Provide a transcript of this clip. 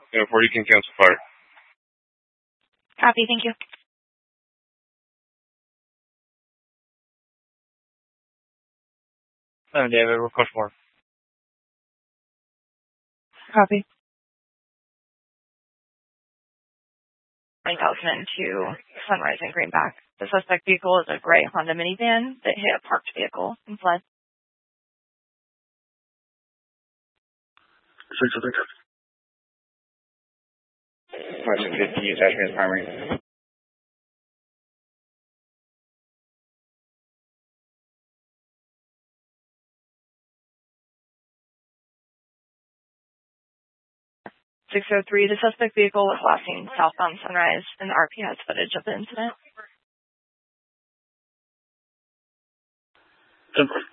Before you can cancel fire. Copy, thank you. David, request more. Copy. 9002 Sunrise and Greenback. The suspect vehicle is a gray Honda minivan that hit a parked vehicle and fled. 50, attachment is primary. .603, the suspect vehicle was last seen southbound Sunrise, and the RP has footage of the incident.